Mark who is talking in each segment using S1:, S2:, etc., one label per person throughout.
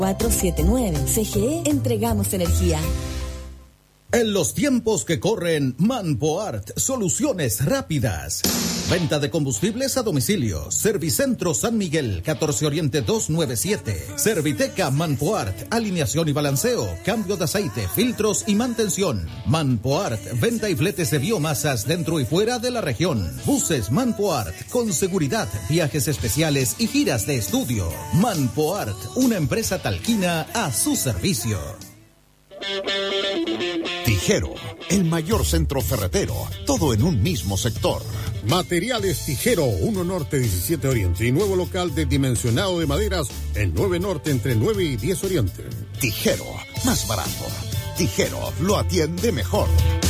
S1: 479. CGE, entregamos energía.
S2: En los tiempos que corren, Manpoart, soluciones rápidas. Venta de combustibles a domicilio. Servicentro San Miguel, 14 Oriente 297. Serviteca Manpoart, alineación y balanceo, cambio de aceite, filtros y mantención. Manpoart, venta y fletes de biomasas dentro y fuera de la región. Buses Manpoart, con seguridad, viajes especiales y giras de estudio. Manpoart, una empresa talquina a su servicio.
S3: Tijero, el mayor centro ferretero, todo en un mismo sector.
S4: Materiales Tijero, 1 Norte 17 Oriente y nuevo local de dimensionado de maderas en 9 Norte entre 9 y 10 Oriente.
S3: Tijero, más barato. Tijero, lo atiende mejor.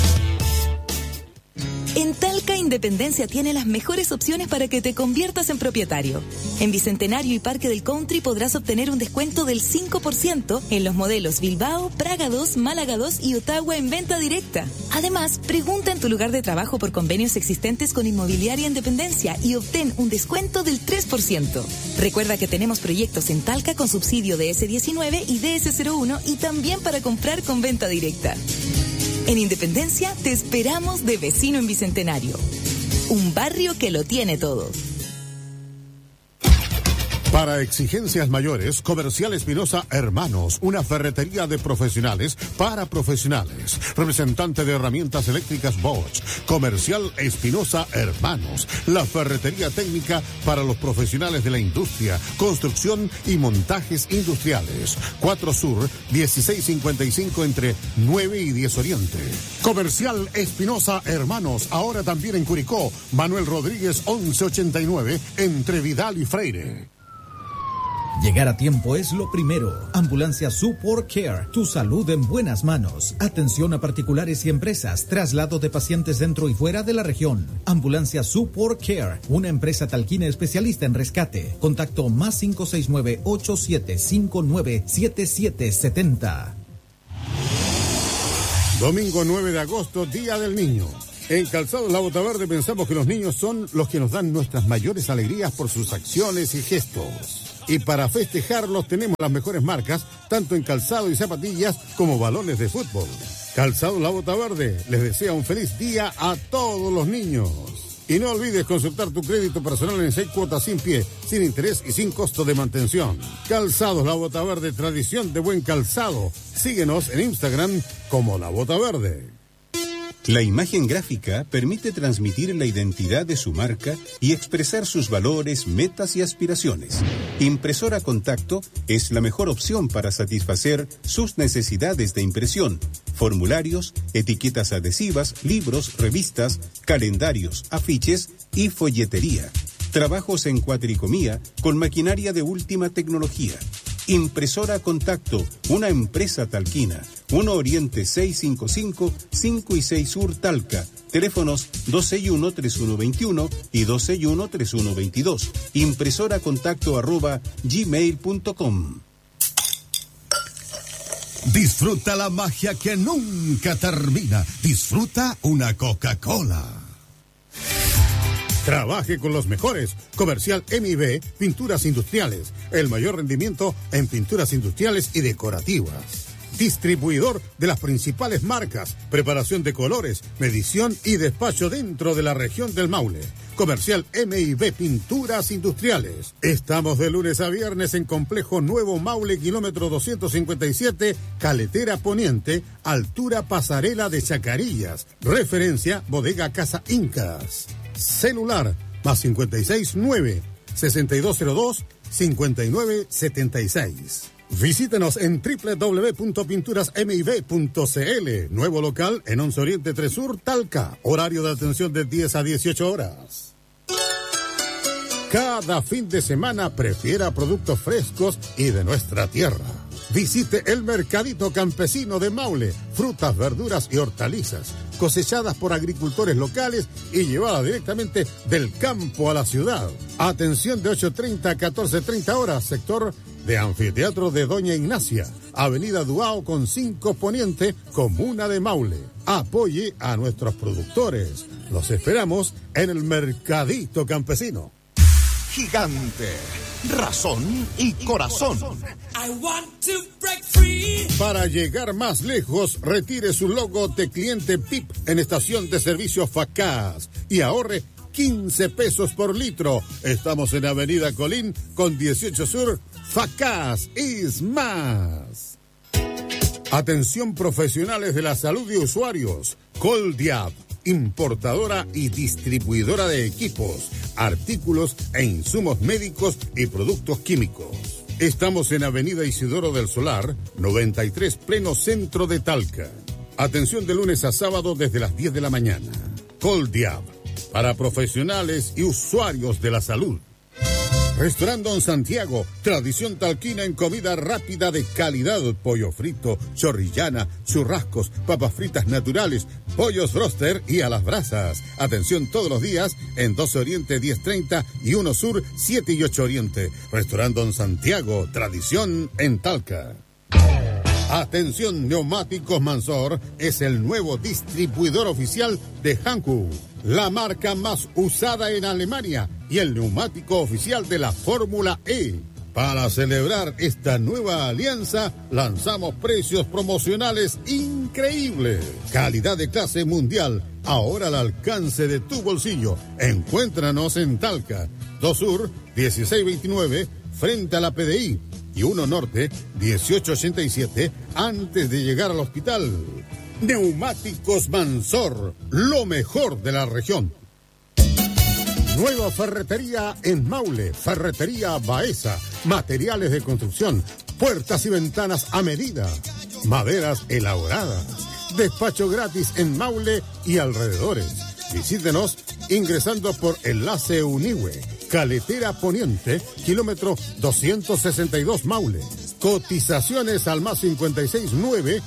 S1: En Talca Independencia tiene las mejores opciones para que te conviertas en propietario. En Bicentenario y Parque del Country podrás obtener un descuento del 5% en los modelos Bilbao, Praga 2, Málaga 2 y Ottawa en venta directa. Además, pregunta en tu lugar de trabajo por convenios existentes con Inmobiliaria Independencia y obtén un descuento del 3%. Recuerda que tenemos proyectos en Talca con subsidio de DS19 y DS01 y también para comprar con venta directa. En Independencia te esperamos de vecino en Bicentenario. Un barrio que lo tiene todo.
S4: Para exigencias mayores, Comercial Espinosa Hermanos, una ferretería de profesionales para profesionales. Representante de herramientas eléctricas Bosch. Comercial Espinosa Hermanos, la ferretería técnica para los profesionales de la industria, construcción y montajes industriales. 4 Sur, 1655 entre 9 y 10 Oriente. Comercial Espinosa Hermanos, ahora también en Curicó. Manuel Rodríguez 1189 entre Vidal y Freire.
S2: Llegar a tiempo es lo primero. Ambulancia Support Care, tu salud en buenas manos. Atención a particulares y empresas, traslado de pacientes dentro y fuera de la región. Ambulancia Support Care, una empresa talquina especialista en rescate. Contacto más 569-8759-7770.
S4: Domingo 9 de agosto, Día del Niño. En Calzados La Bota Verde pensamos que los niños son los que nos dan nuestras mayores alegrías por sus acciones y gestos. Y para festejarlos tenemos las mejores marcas, tanto en calzado y zapatillas como balones de fútbol. Calzados La Bota Verde les desea un feliz día a todos los niños. Y no olvides consultar tu crédito personal en 6 cuotas sin pie, sin interés y sin costo de mantención. Calzados La Bota Verde, tradición de buen calzado. Síguenos en Instagram como La Bota Verde.
S5: La imagen gráfica permite transmitir la identidad de su marca y expresar sus valores, metas y aspiraciones. Impresora Contacto es la mejor opción para satisfacer sus necesidades de impresión, formularios, etiquetas adhesivas, libros, revistas, calendarios, afiches y folletería. Trabajos en cuatricomía con maquinaria de última tecnología. Impresora Contacto, una empresa talquina. 1 Oriente 655, 5 y 6 Sur Talca. Teléfonos 261-3121 y 261-3122. impresoracontacto@gmail.com.
S3: Disfruta la magia que nunca termina. Disfruta una Coca-Cola.
S4: Trabaje con los mejores. Comercial MIB, Pinturas Industriales. El mayor rendimiento en pinturas industriales y decorativas. Distribuidor de las principales marcas. Preparación de colores, medición y despacho dentro de la región del Maule. Comercial MIB Pinturas Industriales. Estamos de lunes a viernes en Complejo Nuevo Maule, kilómetro 257, Caletera Poniente, altura Pasarela de Chacarillas. Referencia Bodega Casa Incas. Celular más 569-6202-5976. Visítenos en www.pinturasmib.cl. Nuevo local en 11 Oriente 3 Sur, Talca. Horario de atención de 10 a 18 horas. Cada fin de semana prefiera productos frescos y de nuestra tierra. Visite el Mercadito Campesino de Maule. Frutas, verduras y hortalizas cosechadas por agricultores locales y llevadas directamente del campo a la ciudad. Atención de 8:30 a 14:30 horas, sector de Anfiteatro de Doña Ignacia, Avenida Duao con 5 Poniente, Comuna de Maule. Apoye a nuestros productores. Los esperamos en el Mercadito Campesino.
S3: gigante, razón y corazón.
S4: Para llegar más lejos, retire su logo de cliente PIP en estación de servicio Facaz y ahorre 15 pesos por litro. Estamos en Avenida Colín con 18 Sur. Facaz es más. Atención profesionales de la salud y usuarios. Coldiab, importadora y distribuidora de equipos, artículos e insumos médicos y productos químicos. Estamos en Avenida Isidoro del Solar, 93, pleno centro de Talca. Atención de lunes a sábado desde las 10 de la mañana. Coldiab, para profesionales y usuarios de la salud. Restaurante Don Santiago, tradición talquina en comida rápida de calidad, pollo frito, chorrillana, churrascos, papas fritas naturales, pollos broster y a las brasas. Atención todos los días en 12 Oriente 1030 y 1 Sur 7 y 8 Oriente. Restaurante Don Santiago, tradición en Talca. Atención, Neumáticos Mansor es el nuevo distribuidor oficial de Hankook, la marca más usada en Alemania y el neumático oficial de la Fórmula E. Para celebrar esta nueva alianza, lanzamos precios promocionales increíbles. Calidad de clase mundial, ahora al alcance de tu bolsillo. Encuéntranos en Talca, 2 Sur, 1629, frente a la PDI. Y 1 Norte, 1887, antes de llegar al hospital. Neumáticos Mansor, lo mejor de la región. Nueva ferretería en Maule, Ferretería Baeza, materiales de construcción, puertas y ventanas a medida, maderas elaboradas, despacho gratis en Maule y alrededores. Visítenos ingresando por Enlace Unihue, Caletera Poniente, kilómetro 262 Maule. Cotizaciones al más 569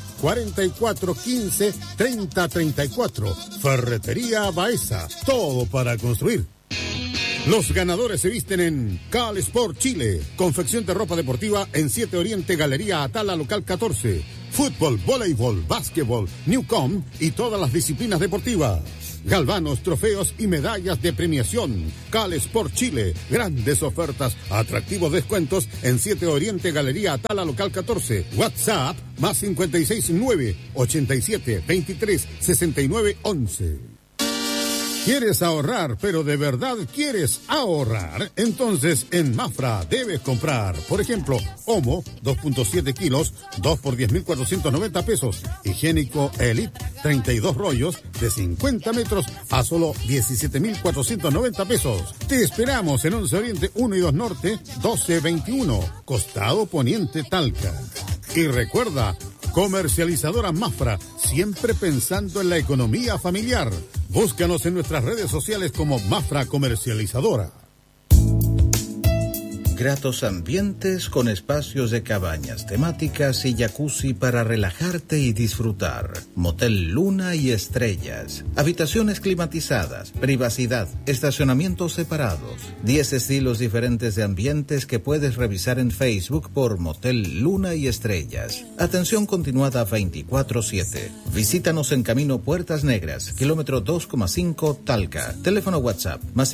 S4: 4415 3034. Ferretería Baeza, todo para construir. Los ganadores se visten en Cal Sport Chile, confección de ropa deportiva en 7 Oriente, Galería Atala, local 14. Fútbol, voleibol, básquetbol, Newcom y todas las disciplinas deportivas. Galvanos, trofeos y medallas de premiación. Cal Sport Chile, grandes ofertas, atractivos descuentos en 7 Oriente, Galería Atala, local 14. WhatsApp, más 569 87 23 69 11. ¿Quieres ahorrar, pero de verdad quieres ahorrar? Entonces en Mafra debes comprar, por ejemplo, Omo, 2.7 kilos, 2 por 10.490 pesos. Higiénico Elite, 32 rollos de 50 metros a solo 17.490 pesos. Te esperamos en 11 Oriente 1 y 2 Norte, 1221, Costado Poniente Talca. Y recuerda, comercializadora Mafra, siempre pensando en la economía familiar. Búscanos en nuestras redes sociales como Mafra Comercializadora.
S2: Gratos ambientes con espacios de cabañas temáticas y jacuzzi para relajarte y disfrutar. Motel Luna y Estrellas. Habitaciones climatizadas, privacidad, estacionamientos separados. 10 estilos diferentes de ambientes que puedes revisar en Facebook por Motel Luna y Estrellas. Atención continuada 24/7. Visítanos en Camino Puertas Negras, kilómetro 2,5 Talca. Teléfono WhatsApp, más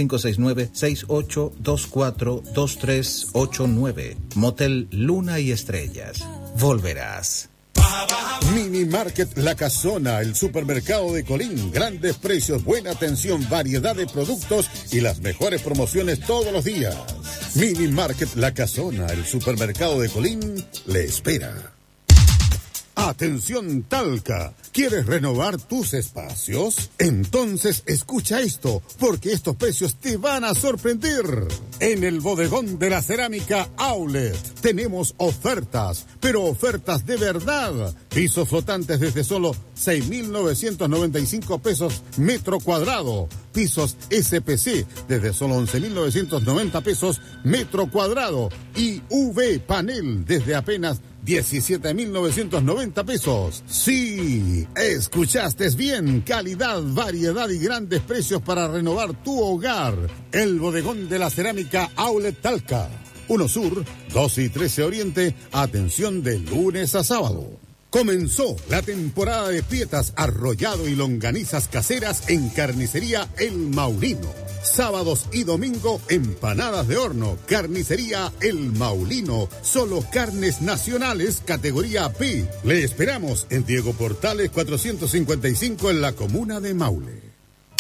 S2: 569-6824-2389. Motel Luna y Estrellas. Volverás.
S4: Mini Market La Casona, el supermercado de Colín. Grandes precios, buena atención, variedad de productos y las mejores promociones todos los días. Mini Market La Casona, el supermercado de Colín, le espera. Atención Talca, ¿quieres renovar tus espacios? Entonces escucha esto, porque estos precios te van a sorprender. En el bodegón de la cerámica Outlet tenemos ofertas, pero ofertas de verdad. Pisos flotantes desde solo 6.995 pesos metro cuadrado. Pisos SPC desde solo 11.990 pesos metro cuadrado. Y UV panel desde apenas 17.990 pesos. Sí, escuchaste bien. Calidad, variedad y grandes precios para renovar tu hogar. El bodegón de la cerámica Outlet Talca. 1 Sur, 12 y 13 Oriente. Atención de lunes a sábado. Comenzó la temporada de pietas, arrollado y longanizas caseras en Carnicería El Maurino. Sábados y domingo, empanadas de horno. Carnicería El Maulino. Solo carnes nacionales, categoría P. Le esperamos en Diego Portales 455 en la comuna de Maule.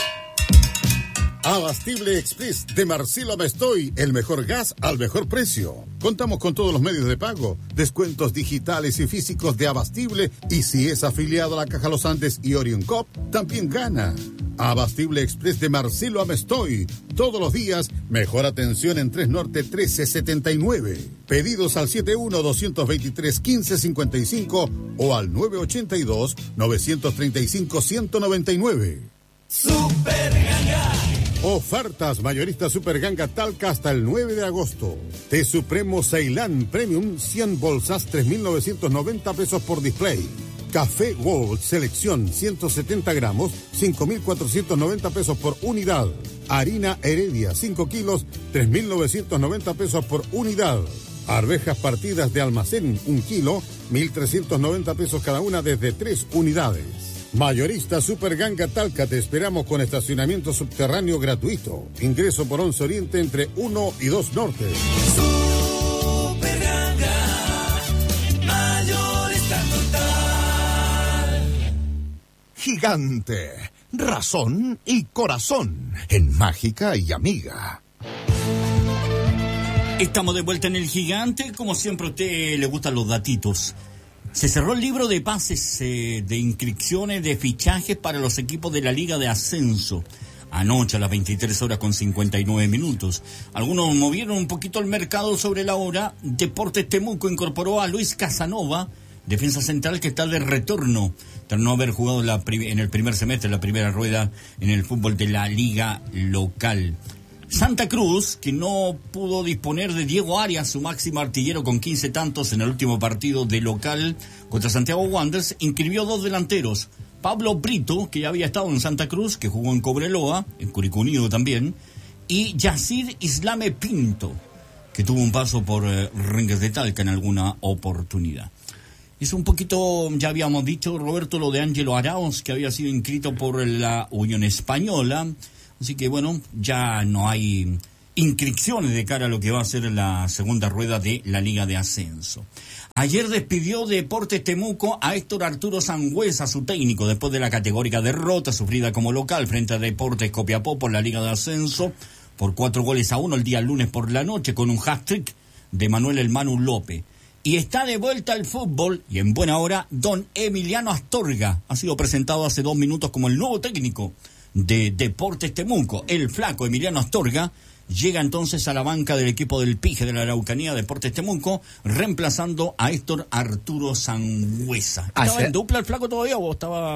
S4: Abastible Express de Marcelo Amestoy, el mejor gas al mejor precio. Contamos con todos los medios de pago, descuentos digitales y físicos de Abastible, y si es afiliado a la Caja Los Andes y Orion Cop, también gana. Abastible Express de Marcelo Amestoy, todos los días, mejor atención en 3 Norte 1379. Pedidos al 71-223-1555 o al 982-935-199.
S6: Super Ganga.
S4: Ofertas mayoristas Super Ganga Talca hasta el 9 de agosto. Té Supremo Ceilán Premium 100 bolsas 3.990 pesos por display. Café Gold Selección 170 gramos 5.490 pesos por unidad. Harina Heredia 5 kilos 3.990 pesos por unidad. Arvejas partidas de almacén 1 kilo 1.390 pesos cada una desde 3 unidades. Mayorista Super Ganga Talca, te esperamos con estacionamiento subterráneo gratuito. Ingreso por 11 Oriente entre 1 y 2 Norte.
S6: Super Ganga, Mayorista total.
S3: Gigante, razón y corazón en Mágica y Amiga.
S7: Estamos de vuelta en el Gigante. Como siempre, a usted le gustan los datitos. Se cerró el libro de pases, de inscripciones, de fichajes para los equipos de la Liga de Ascenso. Anoche a las 23:59. Algunos movieron un poquito el mercado sobre la hora. Deportes Temuco incorporó a Luis Casanova, defensa central que está de retorno, tras no haber jugado en el primer semestre, la primera rueda en el fútbol de la liga local. Santa Cruz, que no pudo disponer de Diego Arias, su máximo artillero con 15 tantos en el último partido de local contra Santiago Wanderers, inscribió 2 delanteros. Pablo Brito, que ya había estado en Santa Cruz, que jugó en Cobreloa, en Curicó Unido también, y Yacir Islame Pinto, que tuvo un paso por Rengues de Talca en alguna oportunidad. Es un poquito, ya habíamos dicho, Roberto, lo de Ángelo Arauz, que había sido inscrito por la Unión Española. Así que bueno, ya no hay inscripciones de cara a lo que va a ser la segunda rueda de la Liga de Ascenso. Ayer despidió Deportes Temuco a Héctor Arturo Sangüesa, su técnico, después de la categórica derrota sufrida como local frente a Deportes Copiapó por la Liga de Ascenso por 4-1 el día lunes por la noche, con un hat-trick de Manuel El Manu López. Y está de vuelta al fútbol, y en buena hora, don Emiliano Astorga. Ha sido presentado hace 2 minutos como el nuevo técnico de Deportes Temuco. El flaco Emiliano Astorga llega entonces a la banca del equipo del Pige de la Araucanía, Deportes Temuco, reemplazando a Héctor Arturo Sangüesa. ¿Estaba en dupla el flaco todavía o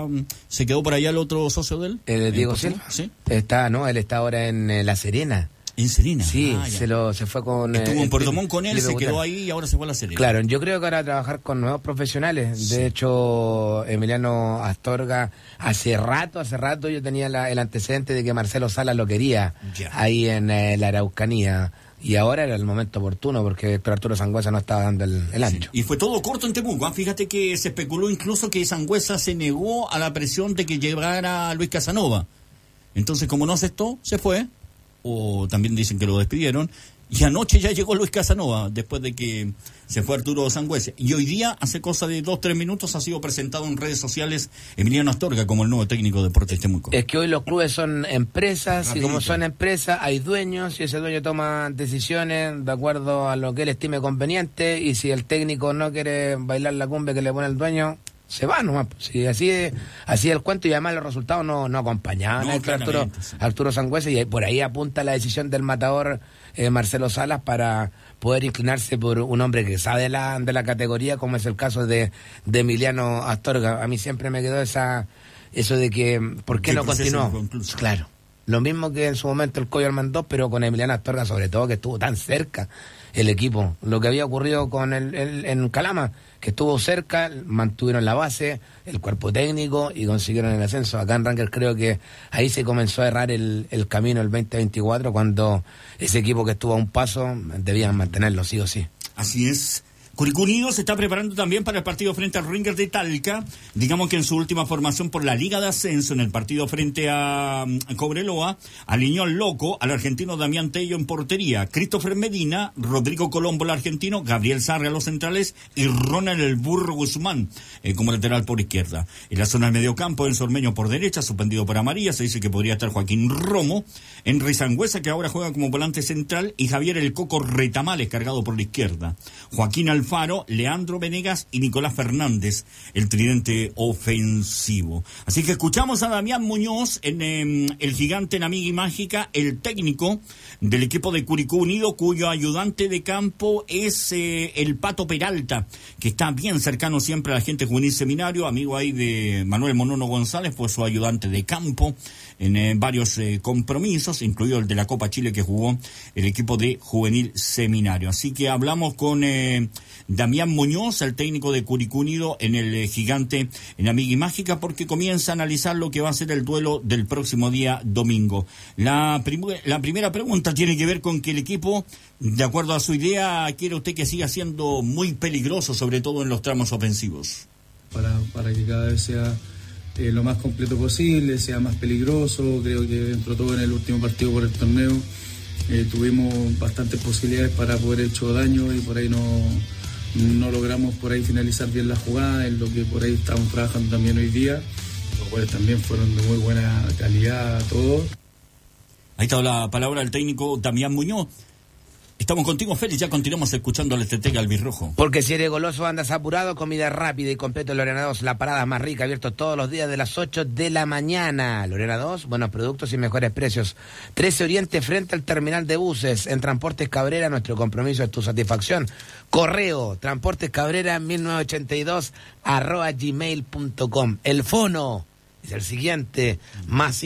S7: se quedó por allá el otro socio de él?
S8: Diego Silva.
S7: ¿Sí?
S8: Él está ahora en La Serena.
S7: ¿En Serena?
S8: Sí, se fue con...
S7: Estuvo en Puerto Montt con él, se quedó ahí y ahora se fue a La Serena.
S8: Claro, yo creo que ahora va a trabajar con nuevos profesionales. Sí. De hecho, Emiliano Astorga, hace rato yo tenía el antecedente de que Marcelo Salas lo quería ahí en la Araucanía. Y ahora era el momento oportuno porque Arturo Sangüesa no estaba dando el ancho.
S7: Y fue todo corto en Temuco. Fíjate que se especuló incluso que Sangüesa se negó a la presión de que llegara Luis Casanova. Entonces, como no aceptó, se fue. O también dicen que lo despidieron, y anoche ya llegó Luis Casanova, después de que se fue Arturo Sangüesa, y hoy día, hace cosa de 2-3 minutos, ha sido presentado en redes sociales Emiliano Astorga como el nuevo técnico de Deportes Temuco.
S8: Es que hoy los clubes son empresas, rapidito. Y como son empresas, hay dueños, y ese dueño toma decisiones de acuerdo a lo que él estime conveniente, y si el técnico no quiere bailar la cumbia que le pone el dueño, se va nomás. Sí, así es el cuento, y además los resultados no acompañaban a Arturo Sangüesa, y por ahí apunta la decisión del matador Marcelo Salas para poder inclinarse por un hombre que sabe de la categoría, como es el caso de Emiliano Astorga. A mí siempre me quedó eso de que ¿por qué no continuó? Claro, lo mismo que en su momento el Coyo Armandós, pero con Emiliano Astorga sobre todo, que estuvo tan cerca el equipo. Lo que había ocurrido con en Calama, que estuvo cerca, mantuvieron la base, el cuerpo técnico y consiguieron el ascenso. Acá en Rangers creo que ahí se comenzó a errar el camino el 2024, cuando ese equipo que estuvo a un paso debían mantenerlo sí o sí.
S7: Así es. Curicó Unido se está preparando también para el partido frente al Rangers de Talca. Digamos que en su última formación por la Liga de Ascenso, en el partido frente a Cobreloa, alineó al loco, al argentino Damián Tello en portería, Christopher Medina, Rodrigo Colombo el argentino, Gabriel Sarre a los centrales y Ronald el Burro Guzmán como lateral por izquierda. En la zona del mediocampo, el Sormeño por derecha, suspendido por amarilla, se dice que podría estar Joaquín Romo, Henry Sangüesa, que ahora juega como volante central, y Javier el Coco Retamales, cargado por la izquierda. Joaquín Alfaro, Leandro Venegas y Nicolás Fernández, el tridente ofensivo. Así que escuchamos a Damián Muñoz en el gigante en Amiga y Mágica, el técnico del equipo de Curicó Unido, cuyo ayudante de campo es el Pato Peralta, que está bien cercano siempre a la gente juvenil seminario, amigo ahí de Manuel Monono González, fue su ayudante de campo en varios compromisos, incluido el de la Copa Chile que jugó el equipo de juvenil seminario. Así que hablamos con Damián Muñoz, el técnico de Curicó Unido, en el gigante en Amiga y Mágica, porque comienza a analizar lo que va a ser el duelo del próximo día domingo. La primera pregunta tiene que ver con que el equipo, de acuerdo a su idea, quiere usted que siga siendo muy peligroso, sobre todo en los tramos ofensivos.
S9: Para que cada vez sea lo más completo posible, sea más peligroso. Creo que dentro de todo en el último partido por el torneo tuvimos bastantes posibilidades para poder haber hecho daño y por ahí no logramos por ahí finalizar bien la jugada, en lo que por ahí estamos trabajando también hoy día, los cuales también fueron de muy buena calidad todos.
S7: Ahí está la palabra del técnico Damián Muñoz. Estamos contigo, Félix, ya continuamos escuchando al estratega albirrojo.
S8: Porque si eres goloso, andas apurado, comida rápida y completo en Lorena 2, la parada más rica, abierto todos los días de las 8 de la mañana. Lorena 2, buenos productos y mejores precios. 13 Oriente, frente al terminal de buses. En Transportes Cabrera, nuestro compromiso es tu satisfacción. Correo, transportescabrera1982 @gmail.com. El fono es el siguiente, más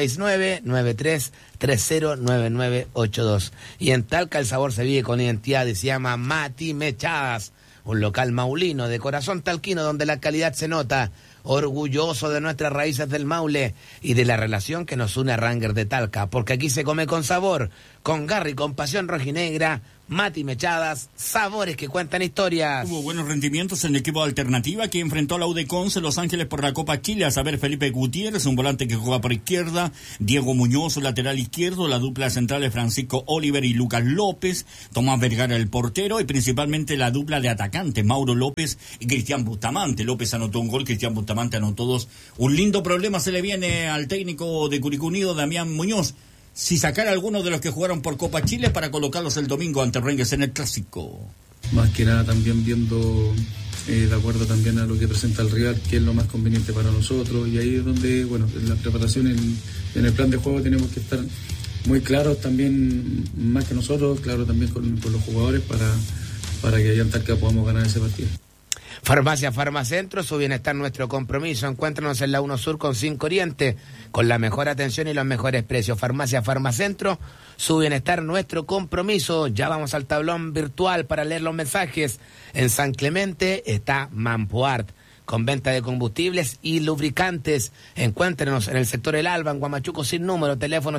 S8: 569-93309982. Y en Talca el sabor se vive con identidad y se llama Mati Mechadas, un local maulino de corazón talquino donde la calidad se nota. Orgulloso de nuestras raíces del Maule y de la relación que nos une a Rangers de Talca, porque aquí se come con sabor, con garra y con pasión rojinegra. Mati Mechadas, sabores que cuentan historias.
S7: Hubo buenos rendimientos en el equipo de Alternativa que enfrentó a la U de Conce Los Ángeles por la Copa Chile, a saber Felipe Gutiérrez, un volante que juega por izquierda, Diego Muñoz, lateral izquierdo, la dupla central de Francisco Oliver y Lucas López, Tomás Vergara el portero y principalmente la dupla de atacantes, Mauro López y Cristian Bustamante. López anotó un gol, Cristian Bustamante anotó dos. Un lindo problema se le viene al técnico de Curicó Unido, Damián Muñoz, si sacar a algunos de los que jugaron por Copa Chile para colocarlos el domingo ante Rangers en el Clásico.
S9: Más que nada también viendo, de acuerdo también a lo que presenta el rival, qué es lo más conveniente para nosotros, y ahí es donde, bueno, en la preparación, en el plan de juego tenemos que estar muy claros también, más que nosotros, claro también con los jugadores para que allá en Talca podamos ganar ese partido.
S8: Farmacia Farmacentro, su bienestar nuestro compromiso. Encuéntranos en la 1 Sur con 5 Oriente, con la mejor atención y los mejores precios. Farmacia Farmacentro, su bienestar nuestro compromiso. Ya vamos al tablón virtual para leer los mensajes. En San Clemente está Mampoart, con venta de combustibles y lubricantes. Encuéntrenos en el sector El Alba, en Huamachuco sin número, teléfono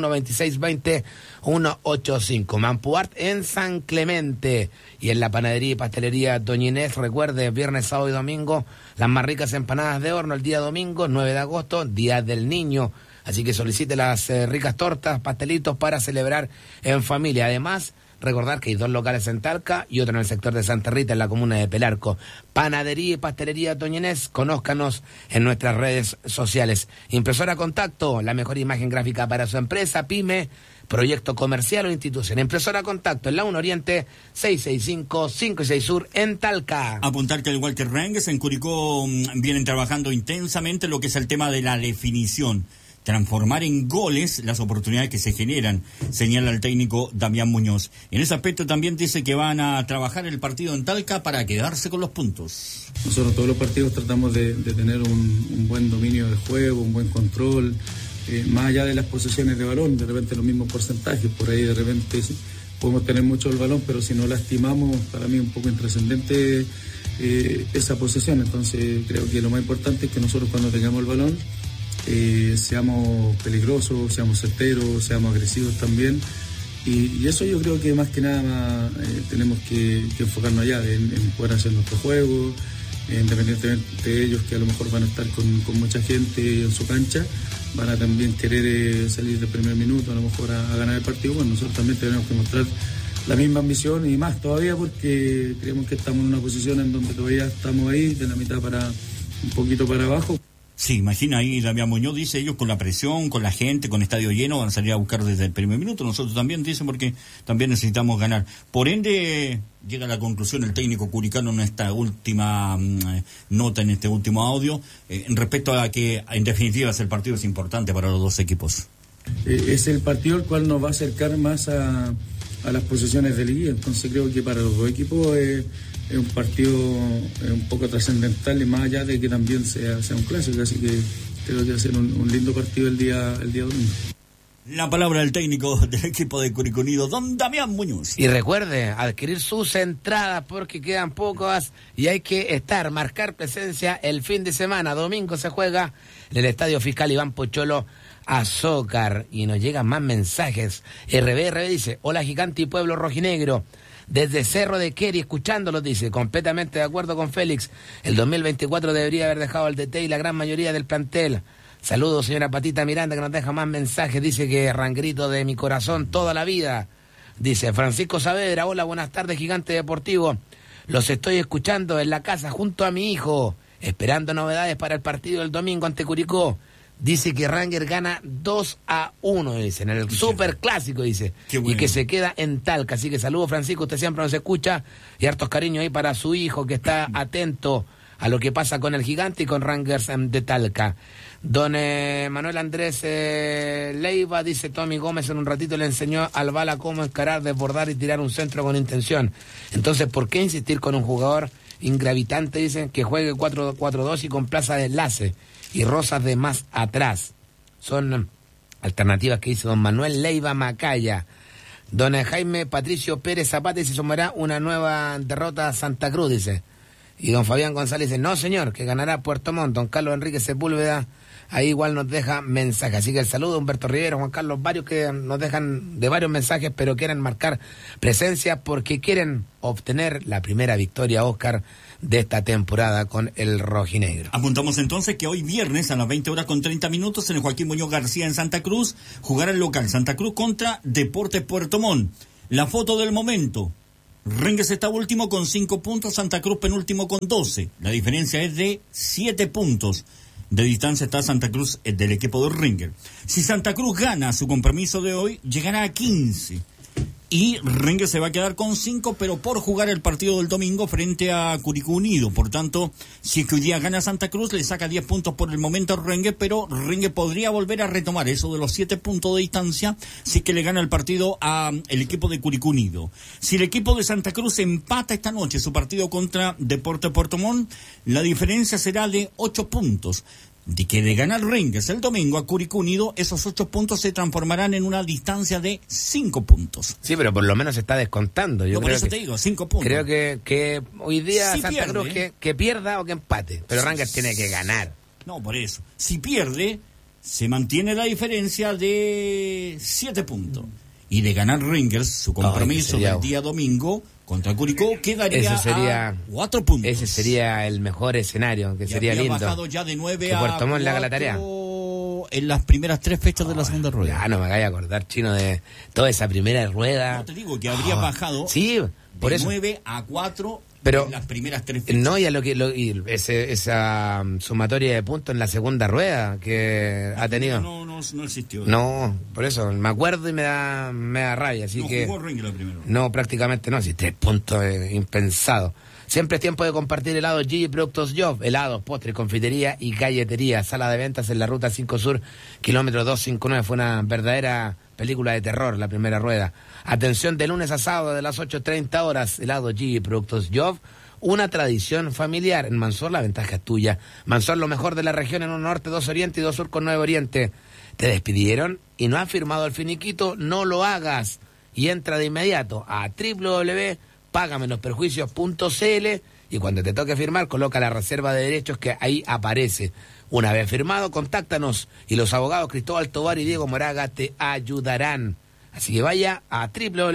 S8: 71-2620-185. Mampuart en San Clemente. Y en la panadería y pastelería Doña Inés, recuerde, viernes, sábado y domingo, las más ricas empanadas de horno el día domingo, 9 de agosto, Día del Niño. Así que solicite las ricas tortas, pastelitos para celebrar en familia. Además, recordar que hay 2 locales en Talca y otro en el sector de Santa Rita, en la comuna de Pelarco. Panadería y pastelería Doña Inés, conózcanos en nuestras redes sociales. Impresora Contacto, la mejor imagen gráfica para su empresa, pyme, proyecto comercial o institución. Impresora Contacto en la 1 Oriente, 665-56 Sur en Talca.
S7: Apuntar que al igual que Rangers, en Curicó vienen trabajando intensamente lo que es el tema de la definición. Transformar en goles las oportunidades que se generan, señala el técnico Damián Muñoz. En ese aspecto también dice que van a trabajar el partido en Talca para quedarse con los puntos.
S9: Nosotros todos los partidos tratamos de tener un buen dominio de juego, un buen control, más allá de las posesiones de balón, de repente los mismos porcentajes, por ahí de repente podemos tener mucho el balón, pero si no lastimamos, para mí es un poco intrascendente esa posesión. Entonces creo que lo más importante es que nosotros cuando tengamos el balón, seamos peligrosos, seamos certeros, seamos agresivos también, Y eso yo creo que más que nada tenemos que enfocarnos allá, en poder hacer nuestro juego, independientemente de ellos, que a lo mejor van a estar con mucha gente en su cancha, van a también querer salir del primer minuto, a lo mejor a ganar el partido. Bueno, nosotros también tenemos que mostrar la misma ambición y más todavía, porque creemos que estamos en una posición en donde todavía estamos ahí, de la mitad para un poquito para abajo.
S7: Sí, imagina ahí Damián Muñoz, dice, ellos con la presión, con la gente, con estadio lleno, van a salir a buscar desde el primer minuto. Nosotros también, dicen, porque también necesitamos ganar. Por ende, llega a la conclusión el técnico curicano en esta última nota, en este último audio, respecto a que, en definitiva, el partido es importante para los dos equipos.
S9: Es el partido el cual nos va a acercar más a las posiciones de liga, entonces creo que para los dos equipos es un partido un poco trascendental, y más allá de que también sea un clásico, así que creo que va a ser un lindo partido el día domingo.
S7: La palabra del técnico del equipo de Curicó Unido, don Damián Muñoz.
S8: Y recuerde, adquirir sus entradas porque quedan pocas y hay que marcar presencia el fin de semana. Domingo se juega en el Estadio Fiscal Iván Pocholo Azócar. Y nos llegan más mensajes. RBRB dice: hola Gigante y Pueblo Rojinegro. Desde Cerro de Queri, escuchándolos, dice, completamente de acuerdo con Félix. El 2024 debería haber dejado al DT y la gran mayoría del plantel. Saludos, señora Patita Miranda, que nos deja más mensajes. Dice que Rangrito de mi corazón toda la vida. Dice Francisco Saavedra: hola, buenas tardes, Gigante Deportivo. Los estoy escuchando en la casa junto a mi hijo, esperando novedades para el partido del domingo ante Curicó. Dice que Ranger gana 2-1, dice, en el super clásico, dice, bueno. Y que se queda en Talca. Así que saludos, Francisco, usted siempre nos escucha, y hartos cariños ahí para su hijo, que está atento a lo que pasa con el Gigante y con Rangers de Talca. Don Manuel Andrés Leiva dice: Tommy Gómez en un ratito le enseñó al Bala cómo encarar, desbordar y tirar un centro con intención. Entonces, ¿por qué insistir con un jugador ingravitante, dicen, que juegue 4-4-2 y con plaza de enlace y Rosas de más atrás? Son alternativas que dice don Manuel Leiva Macaya. Don Jaime Patricio Pérez Zapata dice: sumará una nueva derrota a Santa Cruz, dice. Y don Fabián González dice: no señor, que ganará Puerto Montt. Don Carlos Enrique Sepúlveda ahí igual nos deja mensajes. Así que el saludo a Humberto Rivero, Juan Carlos, varios que nos dejan de varios mensajes, pero quieren marcar presencia porque quieren obtener la primera victoria, Oscar, de esta temporada con el rojinegro.
S7: Apuntamos entonces que hoy viernes a las 20:30 en el Joaquín Muñoz García en Santa Cruz jugará el local Santa Cruz contra Deportes Puerto Montt. La foto del momento: Rengues está último con 5 puntos, Santa Cruz penúltimo con 12. La diferencia es de 7 puntos. De distancia está Santa Cruz del equipo de Ringer. Si Santa Cruz gana su compromiso de hoy, llegará a 15. Y Rengues se va a quedar con 5, pero por jugar el partido del domingo frente a Curicó Unido. Por tanto, si es que hoy día gana Santa Cruz, le saca 10 puntos por el momento a Rengues, pero Rengues podría volver a retomar eso de los 7 puntos de distancia si es que le gana el partido al equipo de Curicó Unido. Si el equipo de Santa Cruz empata esta noche su partido contra Deportes Puerto Montt, la diferencia será de 8 puntos. De que de ganar Rengues el domingo a Curicó Unido, esos 8 puntos se transformarán en una distancia de 5 puntos.
S8: Sí, pero por lo menos se está descontando. Yo
S7: por
S8: creo
S7: eso te digo, 5 puntos.
S8: Creo que hoy día
S7: si
S8: Santa
S7: pierde,
S8: Cruz que pierda o que empate, pero Rengues tiene que ganar.
S7: No, por eso. Si pierde, se mantiene la diferencia de 7 puntos. Y de ganar Rengues, su compromiso del día domingo contra Curicó, quedaría a 4 puntos.
S8: Ese sería el mejor escenario, que sería lindo.
S7: Bajado ya de 9 a
S8: Puerto Montt le haga la tarea
S7: en las primeras 3 fechas de la segunda rueda.
S8: Ya no me vaya a acordar, Chino, de toda esa primera rueda.
S7: No, te digo que habría bajado
S8: por
S7: de
S8: eso.
S7: 9 a 4
S8: pero
S7: en las primeras 3 fechas.
S8: No, y a esa sumatoria de puntos en la segunda rueda que ha tenido.
S7: No existió.
S8: No, por eso, me acuerdo y me da rabia. Así
S7: no
S8: que
S7: jugó Rengues la primera.
S8: No, prácticamente no, si 3 puntos es impensado. Siempre es tiempo de compartir helados Gigi Productos Job, helados, postres, confitería y galletería. Sala de ventas en la Ruta 5 Sur, kilómetro 259. Fue una verdadera película de terror, la primera rueda. Atención, de lunes a sábado de las 8:30 horas, helados Gigi Productos Job. Una tradición familiar. En Mansor la ventaja es tuya. Mansor, lo mejor de la región, en 1 norte, 2 oriente y 2 sur con 9 oriente. ¿Te despidieron y no has firmado el finiquito? No lo hagas y entra de inmediato a www.pagamenoperjuicios.cl y cuando te toque firmar, coloca la reserva de derechos que ahí aparece. Una vez firmado, contáctanos y los abogados Cristóbal Tovar y Diego Moraga te ayudarán. Así que vaya a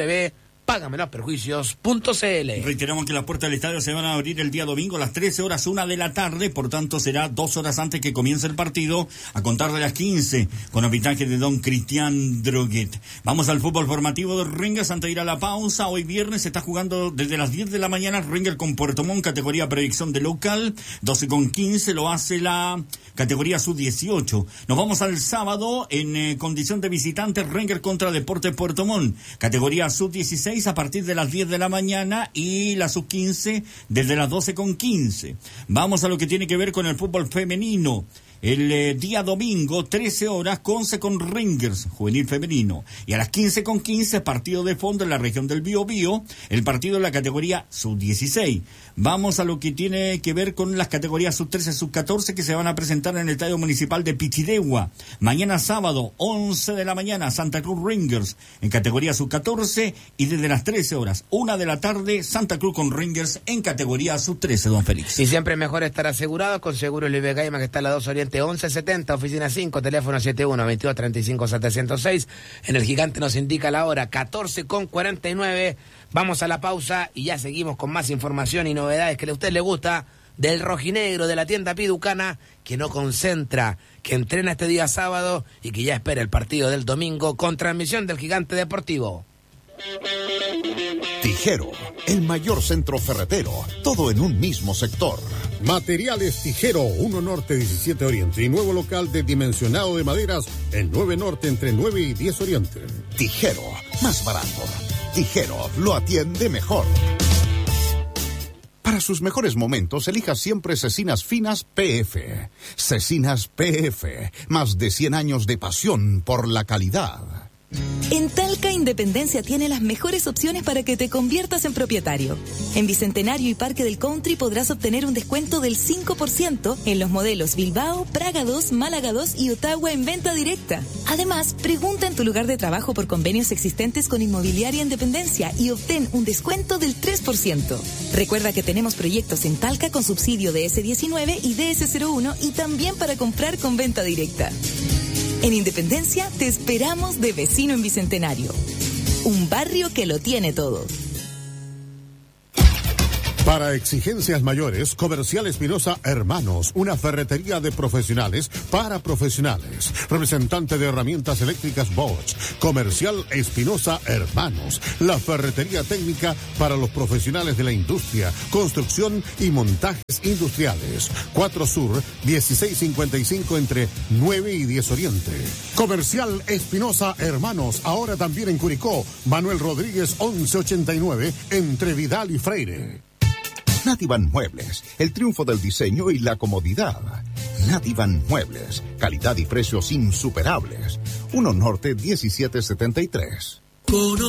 S8: www.pagamenosperjuicios.cl.
S7: Reiteramos que las puertas del estadio se van a abrir el día domingo a las 13 horas, 1 de la tarde, por tanto será 2 horas antes que comience el partido, a contar de las 15, con arbitraje de don Cristian Droguet. Vamos al fútbol formativo de Rangers antes de ir a la pausa. Hoy viernes se está jugando desde las 10 de la mañana Rangers con Puerto Montt, categoría predicción de local, 12:15 lo hace la categoría sub-18. Nos vamos al sábado en condición de visitante, Rangers contra Deportes Puerto Montt, categoría sub-16 a partir de las 10 de la mañana y la sub-15 desde las 12:15. Vamos a lo que tiene que ver con el fútbol femenino. El día domingo, 13 horas, Conce con Rangers, juvenil femenino. Y a las 15:15, partido de fondo en la región del Biobío, el partido en la categoría sub-16. Vamos a lo que tiene que ver con las categorías sub-13, sub-14 que se van a presentar en el Estadio Municipal de Pichidegua. Mañana sábado, 11 de la mañana, Santa Cruz Rangers en categoría sub-14 y desde las 13 horas, 1 de la tarde, Santa Cruz con Rangers en categoría sub-13, don Félix.
S8: Y siempre es mejor estar asegurado con Seguros Libre Gaima, que está a la 2 Oriente 1170, oficina 5, teléfono 71-22-35-706. En el Gigante nos indica la hora 14:49. Vamos a la pausa y ya seguimos con más información y novedades que a usted le gusta del rojinegro de la tienda Piducana, que no concentra, que entrena este día sábado y que ya espera el partido del domingo con transmisión del Gigante Deportivo.
S10: Tijero, el mayor centro ferretero, todo en un mismo sector.
S4: Materiales Tijero, 1 Norte 17 Oriente y nuevo local de dimensionado de maderas en 9 Norte entre 9 y 10 Oriente.
S10: Tijero, más barato. Tijero, lo atiende mejor. Para sus mejores momentos, elija siempre Cecinas Finas PF. Cecinas PF, más de 100 años de pasión por la calidad.
S1: En Talca, Independencia tiene las mejores opciones para que te conviertas en propietario. En Bicentenario y Parque del Country podrás obtener un descuento del 5% en los modelos Bilbao, Praga 2, Málaga 2 y Ottawa en venta directa. Además, pregunta en tu lugar de trabajo por convenios existentes con Inmobiliaria Independencia y obtén un descuento del 3%. Recuerda que tenemos proyectos en Talca con subsidio de DS19 y DS01 y también para comprar con venta directa. En Independencia te esperamos de vecino en Bicentenario. Un barrio que lo tiene todo.
S4: Para exigencias mayores, Comercial Espinosa Hermanos, una ferretería de profesionales para profesionales. Representante de herramientas eléctricas Bosch. Comercial Espinosa Hermanos, la ferretería técnica para los profesionales de la industria, construcción y montajes industriales. 4 Sur, 1655 entre 9 y 10 Oriente. Comercial Espinosa Hermanos, ahora también en Curicó. Manuel Rodríguez 1189 entre Vidal y Freire.
S10: Nativan Muebles, el triunfo del diseño y la comodidad. Nativan Muebles, calidad y precios insuperables. 1 Norte 1773.